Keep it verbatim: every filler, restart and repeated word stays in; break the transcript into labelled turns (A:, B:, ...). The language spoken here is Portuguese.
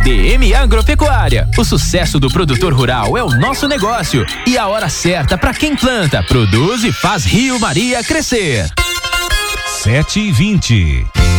A: D M Agropecuária. O sucesso do produtor rural é o nosso negócio e a hora certa para quem planta, produz e faz Rio Maria crescer.
B: sete e vinte.